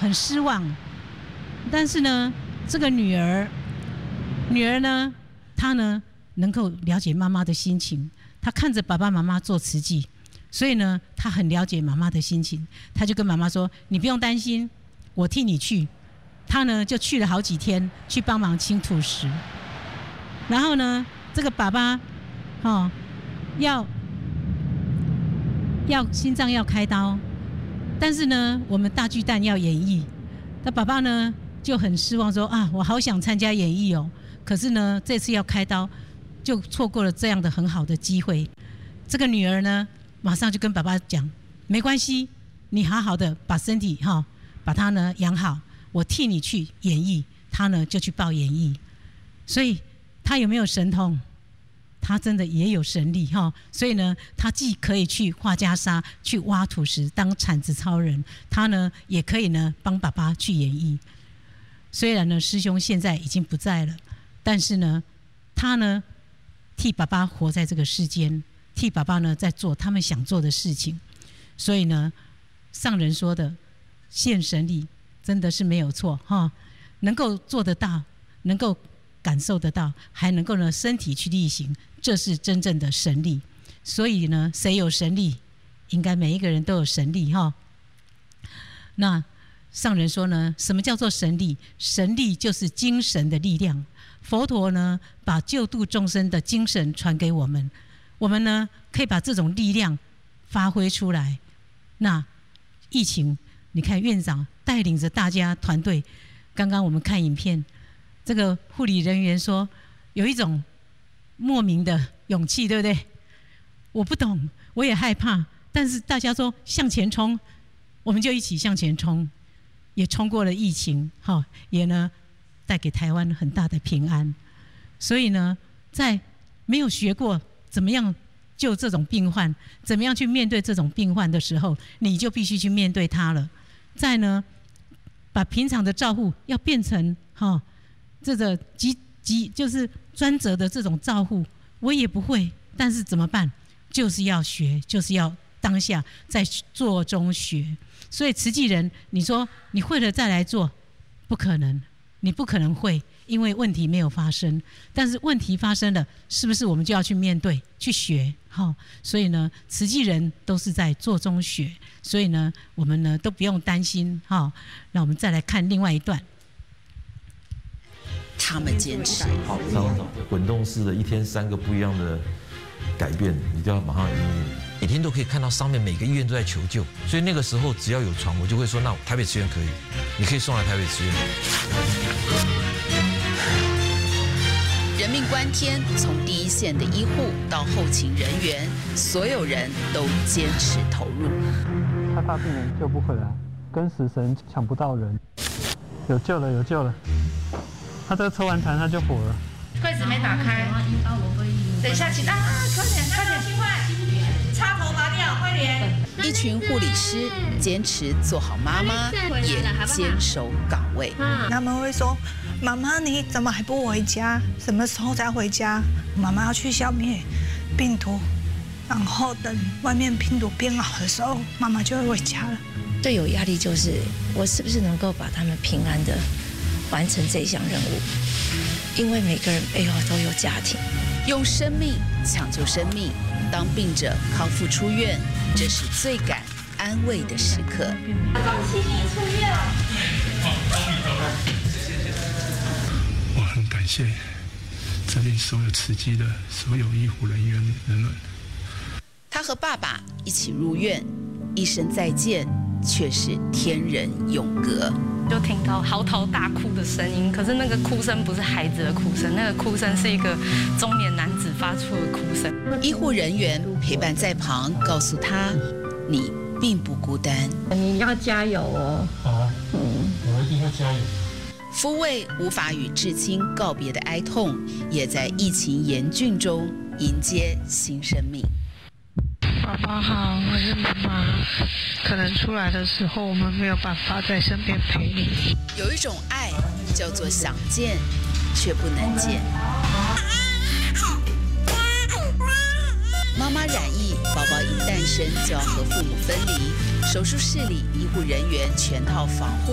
很失望。但是呢，这个女儿呢，她呢能够了解妈妈的心情，她看着爸爸妈妈做慈济，所以呢，她很了解妈妈的心情，她就跟妈妈说：“你不用担心，我替你去。”她呢就去了好几天，去帮忙清土石。然后呢，这个爸爸，要心脏要开刀，但是呢，我们大巨蛋要演艺，那爸爸呢就很失望说：“啊，我好想参加演艺哦，可是呢，这次要开刀，就错过了这样的很好的机会。”这个女儿呢，马上就跟爸爸讲：“没关系，你好好的把身体把它呢养好，我替你去演艺。”他呢就去报演艺，所以他有没有神通？他真的也有神力所以呢，他既可以去画袈裟、去挖土石当铲子超人，他呢也可以呢帮爸爸去演艺。虽然呢师兄现在已经不在了，但是呢他呢替爸爸活在这个世间，替爸爸呢在做他们想做的事情。所以呢，上人说的现神力真的是没有错能够做得到，能够感受得到，还能够呢身体去力行，这是真正的神力。所以呢，谁有神力？应该每一个人都有神力那上人说呢，什么叫做神力？神力就是精神的力量。佛陀呢，把救度众生的精神传给我们，我们呢可以把这种力量发挥出来。那疫情，你看院长带领着大家团队，刚刚我们看影片，这个护理人员说有一种莫名的勇气，对不对？我不懂，我也害怕，但是大家说向前冲，我们就一起向前冲，也冲过了疫情，也呢带给台湾很大的平安。所以呢，在没有学过怎么样救这种病患，怎么样去面对这种病患的时候，你就必须去面对它了。再呢，把平常的照护要变成这个就是专责的这种照护，我也不会，但是怎么办？就是要学，就是要当下在做中学。所以慈济人，你说你会了再来做，不可能，你不可能会，因为问题没有发生。但是问题发生了，是不是我们就要去面对、去学？所以呢，慈济人都是在做中学，所以呢，我们呢都不用担心那我们再来看另外一段。 他们坚持。 好，滚动式的1天3个不一样的改变，你就要马上应用。 每天都可以看到上面每个医院都在求救，所以那个时候只要有床，我就会说，那台北慈院可以，你可以送来台北慈院。 人命关天，从第一线的医护到后勤人员，所有人都坚持投入。 害怕病人救不回来，跟死神抢不到人，有救了，有救了。他这个抽完痰他就活了。 柜子没打开，等一下，请快点，快点，插头拔掉，快点！ 一群护理师坚持做好妈妈，也坚守岗位。 他们会说：“妈妈，你怎么还不回家？什么时候才回家？妈妈要去消灭病毒，然后等外面病毒变好的时候，妈妈就会回家了。” 最有压力就是我是不是能够把他们平安的完成这项任务，因为每个人背后都有家庭。 用生命抢救生命，当病者康复出院，这是最感安慰的时刻。 恭喜你出院了！ 我很感谢这里所有慈济的所有医护人员们。 他和爸爸一起入院，一声再见，却是天人永隔。 就听到嚎啕大哭的声音，可是那个哭声不是孩子的哭声，那个哭声是一个中年男子发出的哭声。 医护人员陪伴在旁，告诉他：“你并不孤单， 你要加油哦。” 好，我一定会加油。 抚慰无法与至亲告别的哀痛，也在疫情严峻中迎接新生命。 宝宝好，我是妈妈。可能出来的时候，我们没有办法在身边陪你。 有一种爱叫做想见，却不能见。妈妈染疫，宝宝一诞生就要和父母分离。手术室里，医护人员全套防护。